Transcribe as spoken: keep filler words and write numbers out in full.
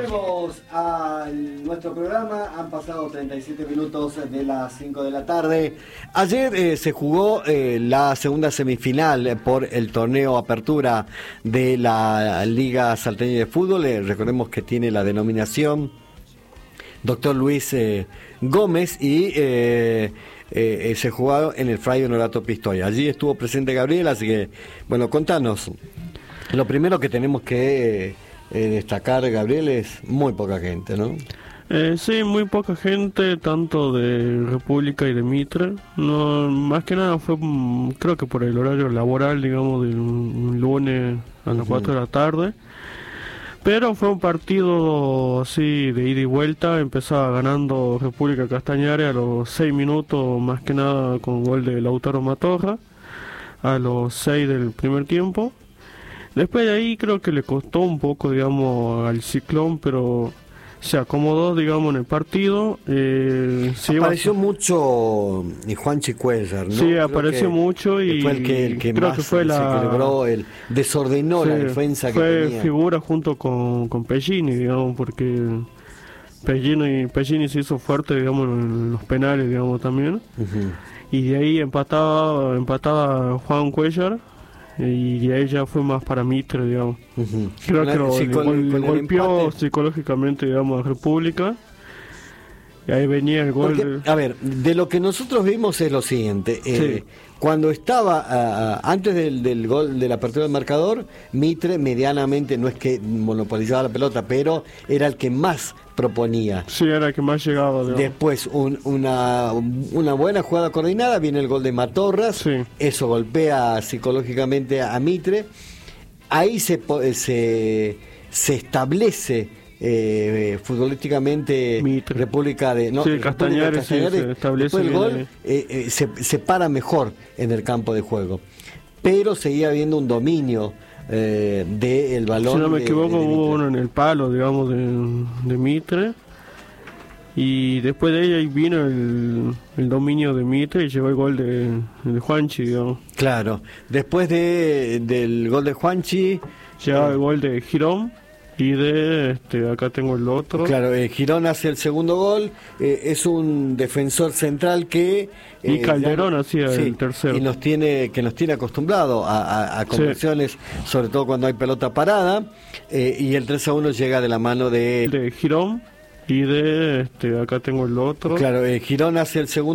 volvemos a nuestro programa. Han pasado treinta y siete minutos de las cinco de la tarde. Ayer eh, se jugó eh, la segunda semifinal por el torneo Apertura de la Liga Salteña de Fútbol. Eh, recordemos que tiene la denominación Doctor Luis eh, Gómez y eh, eh, se jugó en el Fray Honorato Pistoia. Allí estuvo presente Gabriel, así que, bueno, contanos. Lo primero que tenemos que... Eh, Eh, destacar, Gabriel, es muy poca gente, ¿no? Eh, sí, muy poca gente, tanto de República y de Mitre. No, más que nada fue, creo que por el horario laboral, digamos, de un, un lunes a las cuatro de la tarde. Pero fue un partido así de ida y vuelta. Empezaba ganando República Castañares a los seis minutos, más que nada con gol de Lautaro Matorra, a los seis del primer tiempo. Después de ahí creo que le costó un poco, digamos, al Ciclón, pero se acomodó, digamos, en el partido. Eh, apareció iba... mucho Juan Chicuellar, ¿no? Sí, creo apareció mucho y fue el que, el que creo más que fue se la... celebró, el desordenó sí, la defensa que fue tenía. Figura junto con, con Pellini, digamos, porque Pellini, Pellini se hizo fuerte, digamos, en los penales, digamos, también. Uh-huh. Y de ahí empataba, empataba Juan Cuellar. Y ella fue más para Mitre, digamos. Uh-huh. Creo que lo, sí, con, gol, con golpeó empate. Psicológicamente, digamos, a República. Y ahí venía el gol. Porque, de... A ver, de lo que nosotros vimos es lo siguiente. Eh, sí. Cuando estaba, uh, antes del, del gol de la apertura del marcador, Mitre medianamente, no es que monopolizaba la pelota, pero era el que más proponía. Sí, era el que más llegaba. Digamos. Después, un, una, una buena jugada coordinada, viene el gol de Matorras, sí. Eso golpea psicológicamente a, a Mitre. Ahí se, se, se establece... Eh, futbolísticamente Mitre. República de no, sí, República Castañares, Castañares sí, se establece después el gol eh, eh, se, se para mejor en el campo de juego, pero seguía habiendo un dominio eh, del balón. Si no me de, equivoco, de, de hubo uno en el palo, digamos, de, de Mitre, y después de ella vino el, el dominio de Mitre y llegó el gol de, de Juanchi, digamos. Claro, después de, del gol de Juanchi llegaba eh, el gol de Girón. Y de, este, acá tengo el otro. Claro, eh, Girón hace el segundo gol, eh, es un defensor central que... Eh, y Calderón ya, hacía sí, el tercero. Y nos tiene, que nos tiene acostumbrado a, a, a conversiones, sí. Sobre todo cuando hay pelota parada, eh, y el tres a uno llega de la mano de... De Girón, y de, este, acá tengo el otro. Claro, eh, Girón hace el segundo